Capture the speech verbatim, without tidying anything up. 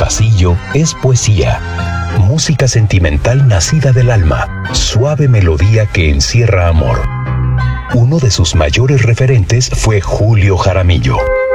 Pasillo es poesía, música sentimental nacida del alma, suave melodía que encierra amor. Uno de sus mayores referentes fue Julio Jaramillo.